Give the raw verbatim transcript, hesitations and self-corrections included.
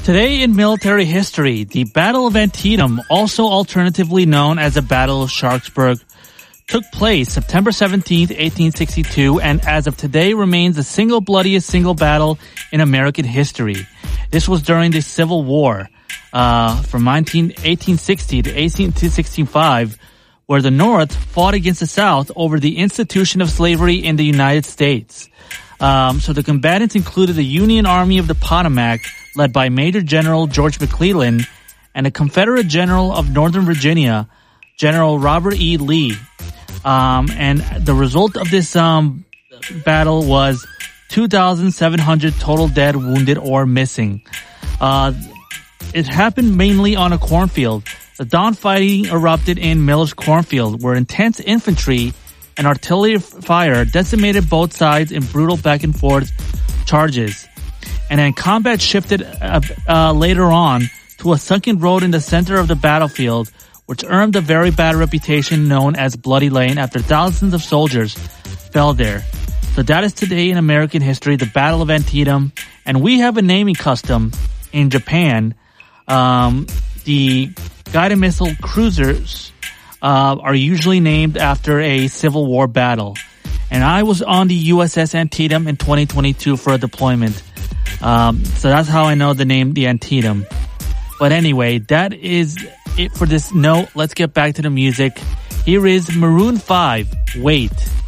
Today in military history, the Battle of Antietam, also alternatively known as the Battle of Sharpsburg, took place September seventeenth, eighteen sixty-two, and as of today remains the single bloodiest single battle in American history. This was during the Civil War uh, from eighteen sixty to eighteen sixty-five, where the North fought against the South over the institution of slavery in the United States. Um, so the combatants included the Union Army of the Potomac, led by Major General George McClellan, and the Confederate General of Northern Virginia, General Robert E. Lee. Um, and the result of this um, battle was two thousand seven hundred total dead, wounded, or missing. Uh, it happened mainly on a cornfield. The dawn fighting erupted in Miller's cornfield, where intense infantry and artillery fire decimated both sides in brutal back-and-forth charges. And then combat shifted uh, uh, later on to a sunken road in the center of the battlefield, which earned a very bad reputation known as Bloody Lane after thousands of soldiers fell there. So that is today in American history, the Battle of Antietam. And we have a naming custom in Japan. Um, the guided missile cruisers uh, are usually named after a Civil War battle. And I was on the U S S Antietam in twenty twenty-two for a deployment. Um, so that's how I know the name, the Antietam. But anyway, that is it for this note. Let's get back to the music. Here is Maroon five, Wait.